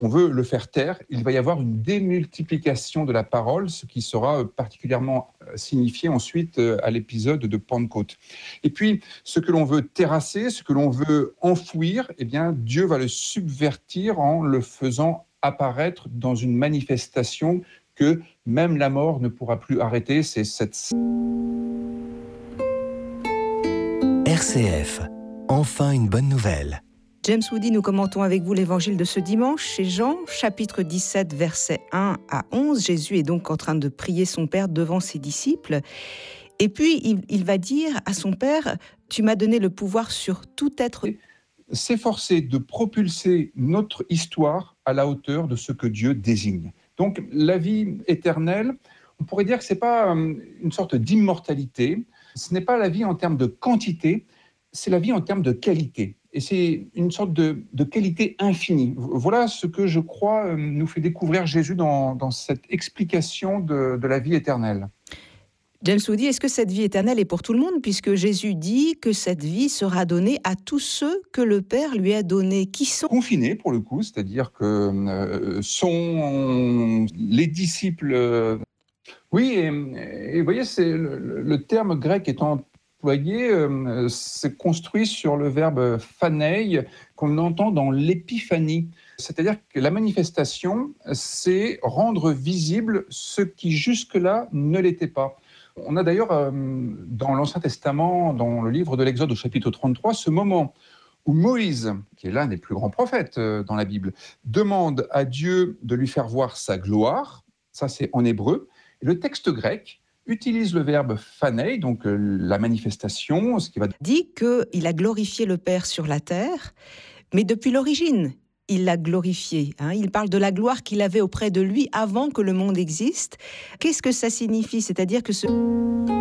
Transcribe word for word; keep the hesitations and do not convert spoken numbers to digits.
on veut le faire taire, il va y avoir une démultiplication de la parole, ce qui sera particulièrement signifié ensuite à l'épisode de Pentecôte. Et puis, ce que l'on veut terrasser, ce que l'on veut enfouir, eh bien, Dieu va le subvertir en le faisant apparaître dans une manifestation que même la mort ne pourra plus arrêter. C'est cette... R C F, enfin une bonne nouvelle. James Woody, nous commentons avec vous l'évangile de ce dimanche chez Jean, chapitre dix-sept, versets un à onze. Jésus est donc en train de prier son Père devant ses disciples. Et puis, il, il va dire à son Père, « Tu m'as donné le pouvoir sur tout être... » S'efforcer de propulser notre histoire à la hauteur de ce que Dieu désigne. Donc, la vie éternelle, on pourrait dire que ce n'est pas une sorte d'immortalité, ce n'est pas la vie en termes de quantité, c'est la vie en termes de qualité. Et c'est une sorte de, de qualité infinie. Voilà ce que je crois nous fait découvrir Jésus dans, dans cette explication de, de la vie éternelle. James Woody, est-ce que cette vie éternelle est pour tout le monde, puisque Jésus dit que cette vie sera donnée à tous ceux que le Père lui a donnés, qui sont confinés pour le coup, c'est-à-dire que euh, sont les disciples. Euh... Oui, et, et vous voyez, c'est le, le terme grec étant employé, euh, c'est construit sur le verbe phanei qu'on entend dans l'épiphanie. C'est-à-dire que la manifestation, c'est rendre visible ce qui jusque-là ne l'était pas. On a d'ailleurs euh, dans l'Ancien Testament, dans le livre de l'Exode au chapitre trente-trois, ce moment où Moïse, qui est l'un des plus grands prophètes euh, dans la Bible, demande à Dieu de lui faire voir sa gloire. Ça, c'est en hébreu. Et le texte grec utilise le verbe phanei, donc euh, la manifestation, ce qui va... dit qu'il a glorifié le Père sur la terre, mais depuis l'origine, il l'a glorifié. Hein. Il parle de la gloire qu'il avait auprès de lui avant que le monde existe. Qu'est-ce que ça signifie ? C'est-à-dire que ce...